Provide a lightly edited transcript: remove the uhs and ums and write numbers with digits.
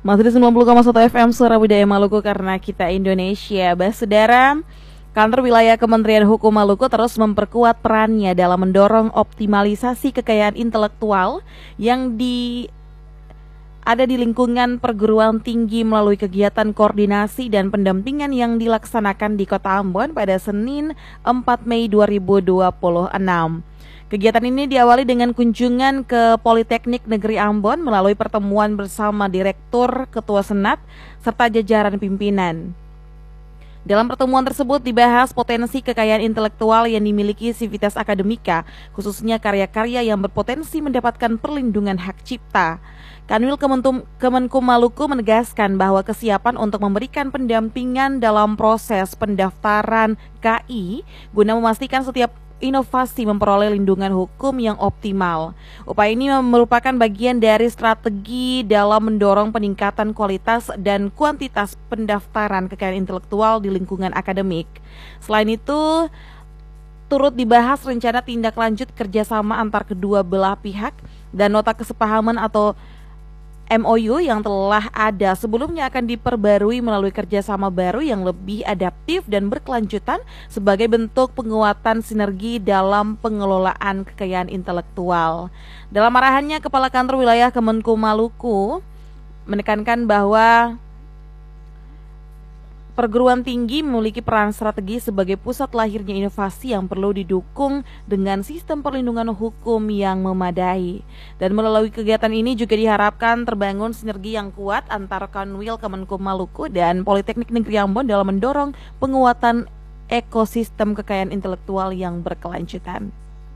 Masih di 90,1 FM Suara Budaya Maluku karena kita Indonesia. Saudara, kantor wilayah Kementerian Hukum Maluku terus memperkuat perannya dalam mendorong optimalisasi kekayaan intelektual yang ada di lingkungan perguruan tinggi melalui kegiatan koordinasi dan pendampingan yang dilaksanakan di Kota Ambon pada Senin 4 Mei 2026. Kegiatan ini diawali dengan kunjungan ke Politeknik Negeri Ambon melalui pertemuan bersama Direktur, Ketua Senat, serta jajaran pimpinan. Dalam pertemuan tersebut dibahas potensi kekayaan intelektual yang dimiliki Civitas Akademika, khususnya karya-karya yang berpotensi mendapatkan perlindungan hak cipta. Kanwil Kemenkum Maluku menegaskan bahwa kesiapan untuk memberikan pendampingan dalam proses pendaftaran KI guna memastikan setiap inovasi memperoleh lindungan hukum yang optimal. Upaya ini merupakan bagian dari strategi dalam mendorong peningkatan kualitas dan kuantitas pendaftaran kekayaan intelektual di lingkungan akademik. Selain itu, turut dibahas rencana tindak lanjut kerjasama antar kedua belah pihak dan nota kesepahaman atau MOU yang telah ada sebelumnya akan diperbarui melalui kerjasama baru yang lebih adaptif dan berkelanjutan sebagai bentuk penguatan sinergi dalam pengelolaan kekayaan intelektual. Dalam arahannya, Kepala Kantor Wilayah Kemenkum Maluku menekankan bahwa perguruan tinggi memiliki peran strategi sebagai pusat lahirnya inovasi yang perlu didukung dengan sistem perlindungan hukum yang memadai. Dan melalui kegiatan ini juga diharapkan terbangun sinergi yang kuat antara Kanwil Kemenkum Maluku dan Politeknik Negeri Ambon dalam mendorong penguatan ekosistem kekayaan intelektual yang berkelanjutan.